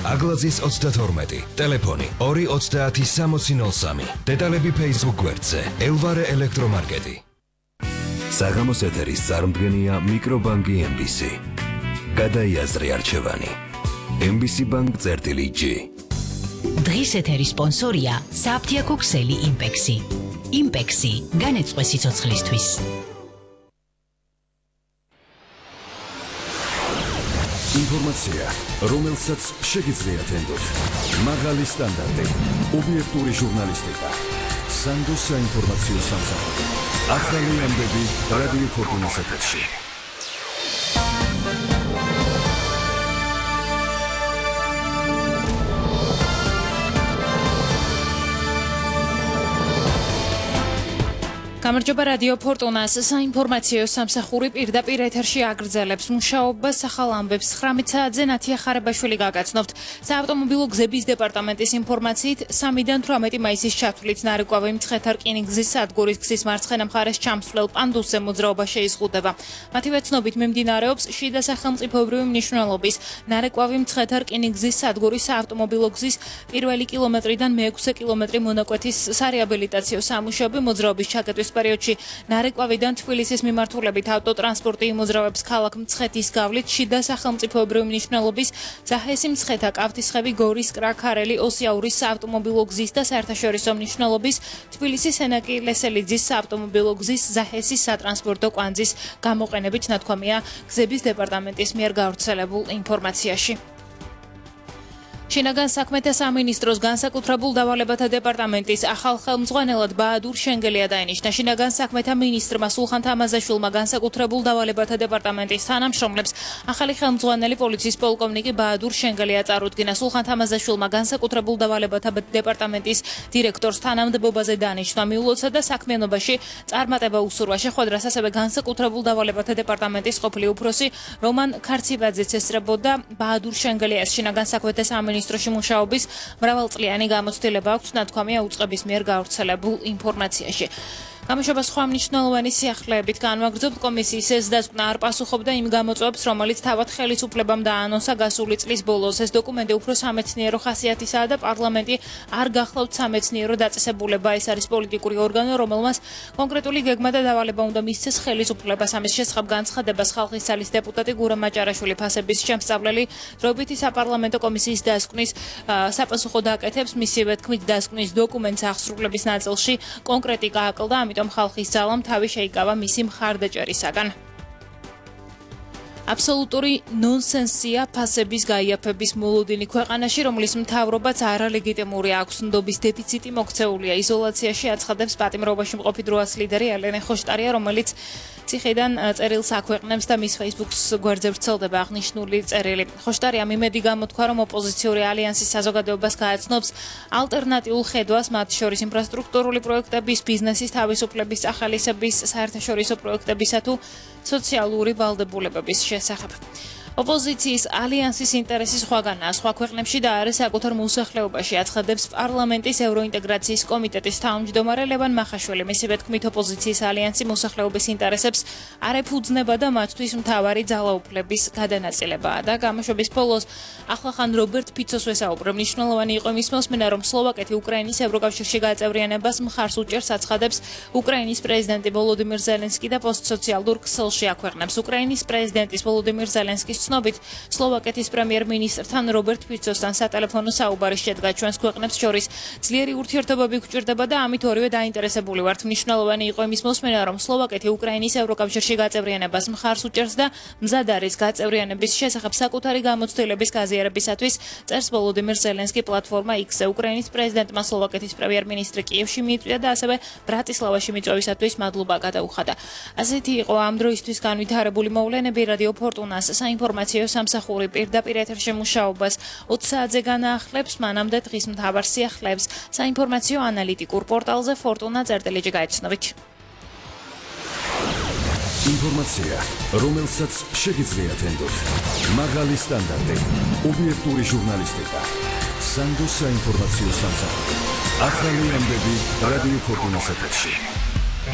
აგლაძის 32, ტელეფონი 2306003. დეტალები Facebook გვერდზე. ელვარე ელექტრომარკეტი. საღამოს ეთერის წარმდგენია მიკრობანკი MBC. გადაიაზრე არჩევანი. MBC Bank-G. დღის ეთერის სპონსორია საფთიაქო ქსელი იმპექსი. იმპექსი განეწყვე სიცოცხლისთვის. ინფორმაცია, რომელსაც შეგიძლიათ ენდოთ. მაღალი სტანდარტი, ობიექტური ჟურნალისტიკა. სანდოს საინფორმაციო სამსახური. ახალი ამბები რადიო ფორტუნას ეთერში. გამარჯობა რადიო ფორტუნას საინფორმაციო სამსახური პირდაპირ ეთერში აგრძელებს მუშაობას ახალ ამბებს 19 საათზე ნათია ხარებაშვილი გაგაცნობთ. საავტომობილო გზების დეპარტამენტის ინფორმაციით 3-დან 18 მაისის ჩათვლით ნარეკვავი მცხეთა რკინიგზის სადგურის გზის მარცხენა მხარეს ჩამსვლელ პანდუსზე მოძრაობა შეიზღუდება. მათივე ცნობით მიმდინარეობს შიდა სახელმწიფოებრივი მნიშვნელობის ნარეკვავი მცხეთა რკინიგზის სადგურის საავტომობილო გზის პირველი კილომეტრიდან მე-6 კილომეტრი მონაკვეთის სარეაბილიტაციო სამუშაოები მოძრაობის ჩაკეტვის პერიოდში ნარეკვავიდან თბილისის მიმართულებით ავტოტრანსპორტი იმოძრავებს ქალაქ მცხეთის გავლით შიდა სახელმწიფოებრივი მნიშვნელობის ზაჰესი მცხეთა კავთისხევი გორის კრაქარელი ოსიაურის საავტომობილო გზის და საერთაშორისო მნიშვნელობის თბილისის ენაკილესელიძის საავტომობილო გზის ზაჰესის სატრანსპორტო კვანძის გამოყენებით ნათქვამია გზების დეპარტამენტის მიერ გავრცელებულ ინფორმაციაში. შინაგან საქმეთა სამინისტროს განსაკუთრებულ დავალებათა დეპარტამენტის ახალ ხელმძღვანელად ბაადურ შენგელია დაინიშნა. შინაგან საქმეთა მინისტრმა სულხან თამაზაშვილმა განსაკუთრებულ დავალებათა დეპარტამენტის თანამშრომლებს ახალი ხელმძღვანელი პოლიციის პოლკოვნიკი ბაადურ შენგელია წარუდგინა. სულხან თამაზაშვილმა განსაკუთრებულ დავალებათა დეპარტამენტის დირექტორს თანამდებობაზე დანიშნა. მიულოცა და საქმიანობაში წარმატება უსურვა. შეხვედრას ასევე განსაკუთრებულ დავალებათა დეპარტამენტის ყოფილი უფროსი რომან ქარციბაძეც ესწრებოდა ბაადურ შენგელიას. შინაგან საქმეთა სამინისტროში მუშაობის მრავალწლიანი გამოცდილება აქვს ნათქვამია უწყების მიერ გავრცელებულ ინფორმაციაში. გამოშვება სხვა მნიშვნელოვანი სიახლეებით განვაგრძობთ კომისიის ეს დასკვნა არ პასუხობდა იმ გამოწვევებს, რომელიც თავად ხელისუფლებამ დაანონსა გასული წლის ბოლოს. ეს დოკუმენტი უფრო სამეცნიერო ხასიათისაა და პარლამენტი არ გახლავთ სამეცნიერო დაწესებულება. ეს არის პოლიტიკური ორგანო, რომელმაც კონკრეტული გეგმა და დავალება უნდა მისცეს ხელისუფლებას. ამის შესახებ განცხადებას ხალხის ძალის დეპუტატი გურამ მაჭარაშვილი ფასების შემსწავლელი დროებითი საპარლამენტო კომისიის დასკვნის საპასუხოდ აკეთებს. მისივე თქმით დასკვნის დოკუმენტს აღსრულების ნაწილში კონკრეტიკა აკლდა, ამიტომ ხალხის ძალამ თავი შეიკავა მისი მხარდაჭერისაგან. აბსოლუტური ნონსენსია ფასების გაიაფების მოლოდინი ქვეყანაში, რომლის მთავრობაც არალეგიტიმური აქვს. ნდობის დეფიციტი მოქცეულია იზოლაციაში, აცხადებს პატიმრობაში მყოფი დროას ლიდერი ელენე ხოშტარია, რომელიც ციხიდან წერილს აქვეყნებს და მის Facebook-ს გვერდზე ვრცელდება აღნიშნული წერილი. ხოშტარიამ იმედი გამოთქვა, რომ ოპოზიციური ალიანსის საზოგადოებას გააცნობს ალტერნატიულ ხედვას, მათ შორის ინფრასტრუქტურული პროექტების, ბიზნესის თავისუფლების, ახალისების, საერთაშორისო პროექტებისა თუ სოციალური ვალდებულებების შესახებ. ოპოზიციის ალიანსის ინტერესი სხვაგანაა. სხვა ქვეყნებში და არის საკუთარ მოსახლეობაში, აცხადებს პარლამენტის ევროინტეგრაციის კომიტეტის თავმჯდომარე ლევან მახაშვილი. მისივე თქმით, ოპოზიციის ალიანსი მოსახლეობის ინტერესებს არ ეფუძნება და მათთვის მთავარი ძალაუფლების გადანაწილებაა. და გამოშვების ბოლოს ახლახან რობერტ ფიცოს ვესაუბრე. მნიშვნელოვანი იყო იმის მოსმენა, რომ სლოვაკეთი უკრაინის ევროკავშირში გაწევრიანებას მხარს უჭერს, აცხადებს უკრაინის პრეზიდენტი ვოლოდიმირ ზელენსკი და პოსტსოციალურ ქსელში აქვეყნებს. უკრაინის პრეზიდენტის ვოლოდიმირ ზელენსკის ცნობით სლოვაკეთის პრემიერ-მინისტრთან რობერტ ფიცოსთან სატელეფონო საუბარი შედგა. ჩვენს ქვეყნებს შორის ძლიერი ურთიერთობები გვჭირდება და ამით ორივე დაინტერესებული ვართ. მნიშვნელოვანი იყო იმის მოსმენა, რომ სლოვაკეთი უკრაინის ევროკავშირში გაწევრიანებას მხარს უჭერს და მზად არის გაწევრიანების შესახებ საკუთარი გამოცდილების გაზიარებისათვის, წერს ვოლოდიმირ ზელენსკი პლატფორმა X-ზე. უკრაინის პრეზიდენტმა სლოვაკეთის პრემიერ-მინისტრი კიევში მიიწვია და ასევე ბრატისლავაში მიწვევისათვის მადლობა გადაუხადა. ასეთი იყო ამ დროისთვის განვითარებული მოვლენები რადიო ფორტუნას საინფორმაციო სამსახური პირდაპირ ეთერში მუშაობას 20 საათზე განაახლებს, მანამდე დღის მთავარ სიახლეებს საინფორმაციო ანალიტიკურ პორტალზე fortuna.gr გაიცნობთ. ინფორმაცია, რომელსაც შეგიძლიათ ენდოთ. მაღალი სტანდარტი, ობიექტური ჟურნალისტიკა. სანდოს საინფორმაციო სამსახური. ახალი ამბები რადიო ფორტუნას ეთერში.